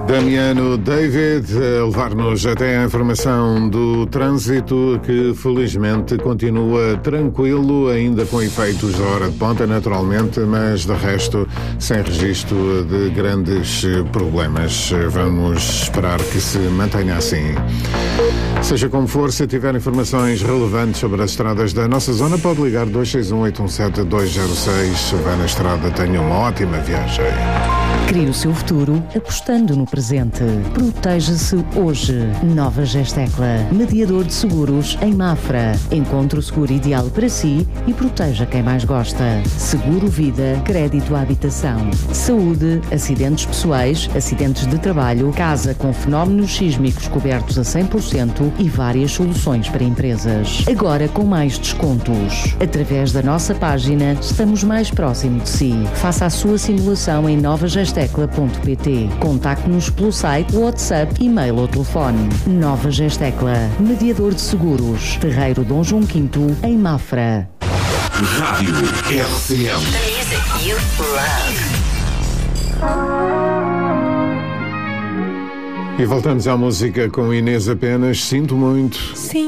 Damiano David a levar-nos até a informação do trânsito, que felizmente continua tranquilo, ainda com efeitos da hora de ponta naturalmente, mas de resto sem registro de grandes problemas. Vamos esperar que se mantenha assim. Seja como for, se tiver informações relevantes sobre as estradas da nossa zona, pode ligar 261-817-206. Se vai na estrada, tenha uma ótima viagem. Crie o seu futuro apostando no presente. Proteja-se hoje. Nova Gestecla, mediador de seguros em Mafra. Encontre o seguro ideal para si e proteja quem mais gosta. Seguro vida, crédito à habitação, saúde, acidentes pessoais, acidentes de trabalho, casa com fenómenos sísmicos cobertos a 100% e várias soluções para empresas. Agora com mais descontos. Através da nossa página, estamos mais próximo de si. Faça a sua simulação em novagestecla.pt. Contacte-nos pelo site, WhatsApp, e-mail ou telefone. Nova Gestecla, mediador de seguros. Terreiro Dom João V, em Mafra. Rádio RCM. The music you love. E voltamos à música com Inês apenas. Sinto muito. Sim.